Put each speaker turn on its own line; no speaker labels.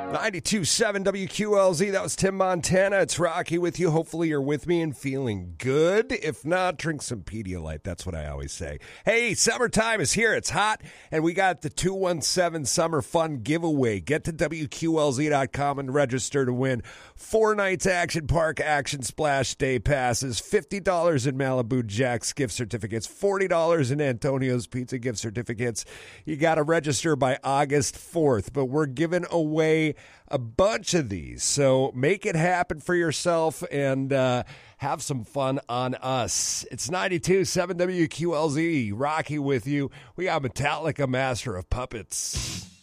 92.7 WQLZ. That was Tim Montana. It's Rocky with you. Hopefully you're with me and feeling good. If not, drink some Pedialyte. That's what I always say. Hey, summertime is here. It's hot, and we got the 217 Summer Fun Giveaway. Get to WQLZ.com and register to win 4 nights Action Park Action Splash Day passes, $50 in Malibu Jack's gift certificates, $40 in Antonio's Pizza gift certificates. You got to register by August 4th, but we're giving away a bunch of these, so make it happen for yourself and have some fun on us. It's 92.7 WQLZ, Rocky with you. We got Metallica, Master of Puppets.